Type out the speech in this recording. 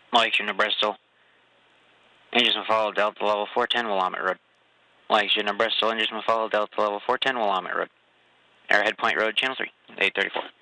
Mike shooting to Bristol. Engines will follow Delta level 410 Willamette Road. Mike shooting to Bristol. Engines will follow Delta level 410 Willamette Road. Arrowhead Point Road, Channel 3, 834.